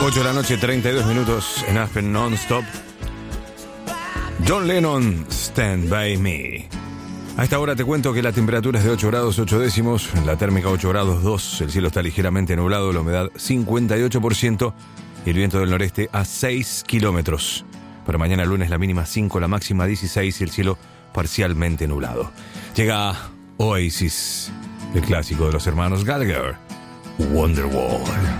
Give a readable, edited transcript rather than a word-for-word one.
8 de la noche, 32 minutos en Aspen Non-Stop. John Lennon, Stand By Me. A esta hora te cuento que la temperatura es de 8 grados 8 décimos, la térmica 8 grados 2, el cielo está ligeramente nublado, la humedad 58% y el viento del noreste a 6 kilómetros. Para mañana lunes la mínima 5, la máxima 16 y el cielo parcialmente nublado. Llega Oasis, el clásico de los hermanos Gallagher, Wonderwall.